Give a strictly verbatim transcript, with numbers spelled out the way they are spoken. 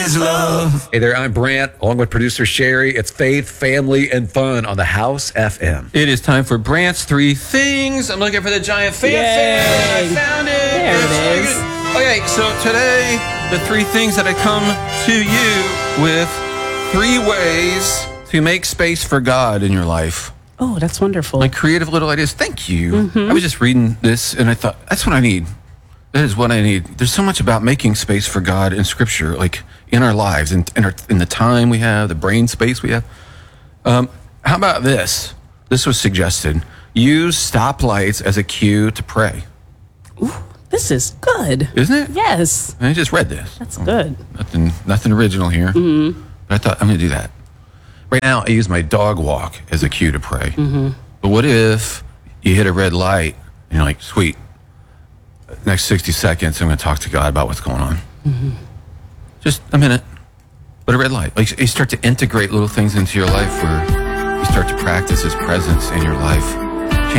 is love. Hey there, I'm Brant, along with producer Sherry. It's faith, family, and fun on the House F M. It is time for Brant's Three Things. I'm looking for the giant fanfare. I found it. There it is. Okay, so today, the three things that I come to you with three ways to make space for God in your life. Oh, that's wonderful. My creative little ideas. Thank you. Mm-hmm. I was just reading this and I thought, that's what I need. That is what I need. There's so much about making space for God in Scripture, like in our lives, in, in, our, in the time we have, the brain space we have. Um, how about this? This was suggested. Use stoplights as a cue to pray. Ooh, this is good. Isn't it? Yes. I just read this. That's good. Nothing, nothing original here. Mm-hmm. But I thought, I'm going to do that. Right now, I use my dog walk as a cue to pray. Mm-hmm. But what if you hit a red light and you're like, sweet, next sixty seconds, I'm going to talk to God about what's going on. Mm-hmm. Just a minute. But a red light. Like, you start to integrate little things into your life where you start to practice His presence in your life.